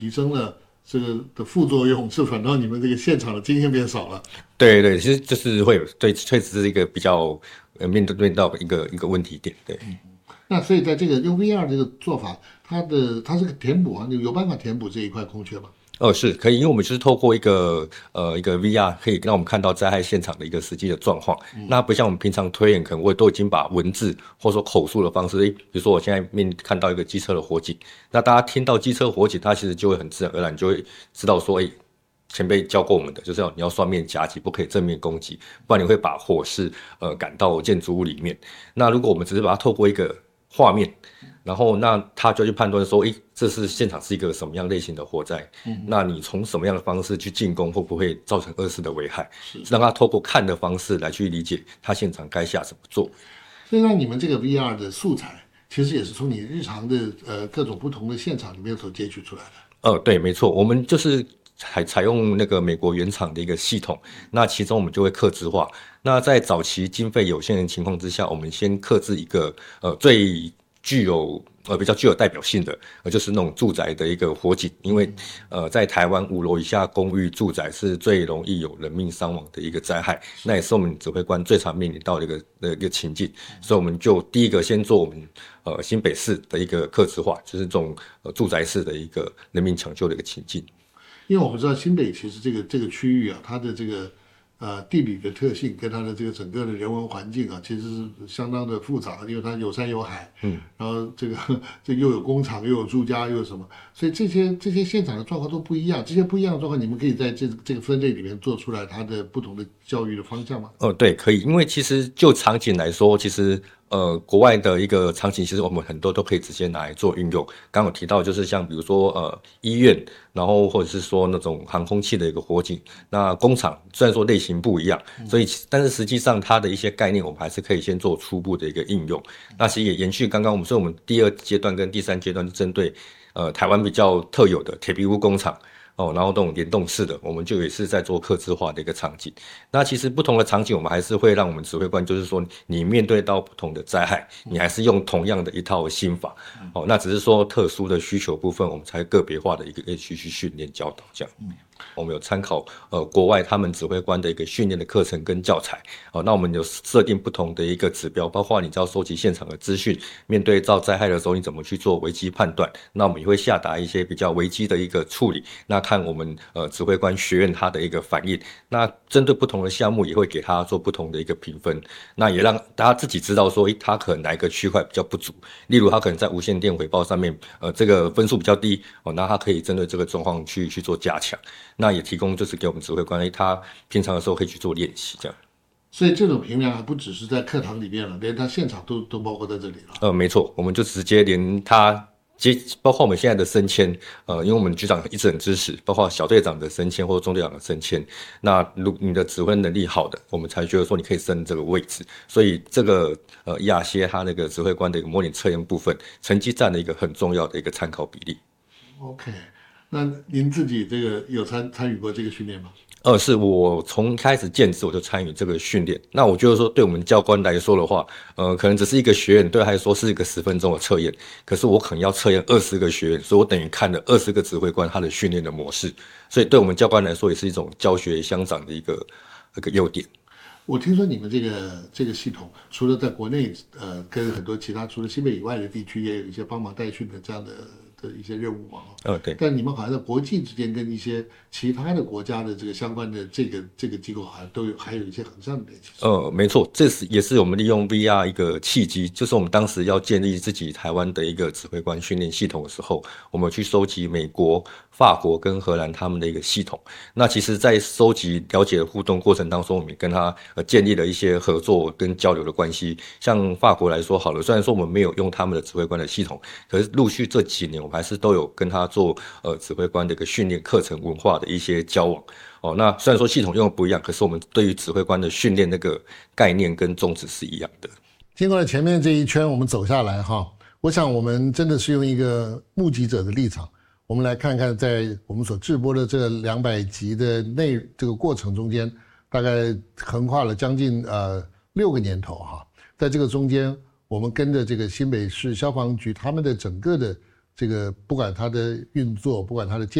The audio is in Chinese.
提升了这个的副作用，是反倒你们这个现场的经验变少了。 对对，其实就是会有对，确实是一个比较面到一个问题点，对。 那所以在这个用 VR 这个做法，它是个填补啊，有办法填补这一块空缺吗？ 是可以，因为我们就是透过一个 VR，可以让我们看到灾害现场的一个实际的状况。那不像我们平常推演，可能我都已经把文字或者说口述的方式，比如说我现在看到一个机车的火警，那大家听到机车火警，它其实就会很自然而然就会知道说，前辈教过我们的，就是你要双面夹击，不可以正面攻击，不然你会把火势赶到建筑物里面。那如果我们只是把它透过一个画面，然后那他就去判断说，这是现场是一个什么样类型的火灾，那你从什么样的方式去进攻，会不会造成二次的危害？让他透过看的方式来去理解他现场该下怎么做。 所以让你们这个 VR 的素材，其实也是从你日常的各种不同的现场里面所截取出来的。 对，没错，我们就是采用那个美国原厂的一个系统，那其中我们就会客制化。那在早期经费有限的情况之下，我们先客制一个最比较具有代表性的，就是那种住宅的一个火警，因为在台湾5楼以下公寓住宅是最容易有人命伤亡的一个灾害，那也是我们指挥官最常面临到的一个情境，所以我们就第一个先做我们新北市的一个客制化，就是这种住宅式的一个人命抢救的一个情境。 因为我们知道新北其实这个区域啊，它的这个地理的特性跟它的这个整个的人文环境啊，其实是相当的复杂，因为它有山有海，然后这又有工厂，又有住家，又有什么，所以这些现场的状况都不一样。这些不一样的状况，你们可以在这个分类里面做出来它的不同的教育的方向吗？ 对，可以，因为其实就场景来说，其实国外的一个场景，其实我们很多都可以直接拿来做运用。刚刚有提到，就是像比如说医院，然后或者是说那种航空器的一个火警，那工厂虽然说类型不一样，所以但是实际上它的一些概念，我们还是可以先做初步的一个应用。那其实也延续刚刚所以我们第2阶段跟第3阶段是针对台湾比较特有的铁皮屋工厂。然后这种联动式的，我们就也是在做客制化的一个场景。那其实不同的场景，我们还是会让我们指挥官，就是说你面对到不同的灾害，你还是用同样的一套心法。那只是说特殊的需求部分，我们才个别化的一个去训练教导这样。我们有参考国外他们指挥官的一个训练的课程跟教材，那我们有设定不同的一个指标，包括你知道收集现场的资讯，面对遭灾害的时候你怎么去做危机判断，那我们也会下达一些比较危机的一个处理，那看我们指挥官学院他的一个反应，那针对不同的项目也会给他做不同的一个评分，那也让大家自己知道说他可能哪一个区块比较不足，例如他可能在无线电回报上面这个分数比较低，那他可以针对这个状况去做加强，那也提供就是给我们指挥官他平常的时候可以去做练习这样。 所以这种评量还不只是在课堂里面了，连他现场都包括在这里了。 没错，我们就直接连他包括我们现在的升迁，因为我们局长一直很支持，包括小队长的升迁或者中队长的升迁，那如你的指挥能力好的，我们才觉得说你可以升这个位置。所以这个ERC他那个指挥官的一个模拟测验部分，成绩占了一个很重要的一个参考比例。 OK，那您自己这个有参与过这个训练吗？ 是我从开始建制我就参与这个训练。那我觉得说，对我们教官来说的话，可能只是一个学员，对他来说是一个10分钟的测验。可是我可能要测验20个学员，所以我等于看了20个指挥官他的训练的模式。所以对我们教官来说，也是一种教学相长的一个优点。 我听说你们这个系统，除了在国内跟很多其他除了西北以外的地区，也有一些帮忙代训的这样的一些任务嘛。 对。 但你们好像在国际之间跟一些其他的国家的这个相关的这个机构，好像还有一些横向的联系。 没错，也是我们利用 VR 一个契机，就是我们当时要建立自己台湾的一个指挥官训练系统的时候，我们去收集美国、法国跟荷兰他们的一个系统。那其实在收集了解的互动过程当中，我们也跟他建立了一些合作跟交流的关系。像法国来说好了，虽然说我们没有用他们的指挥官的系统，可是陆续这几年我们还是都有跟他做指挥官的一个训练课程文化的一些交往。那虽然说系统用的不一样，可是我们对于指挥官的训练那个概念跟宗旨是一样的。 经过了前面这一圈我们走下来哈，我想我们真的是用一个目击者的立场，我们来看看在我们所制播的这200集的这个过程中间，大概横跨了将近6个年头哈。在这个中间，我们跟着这个新北市消防局他们的整个的这个不管它的运作，不管它的建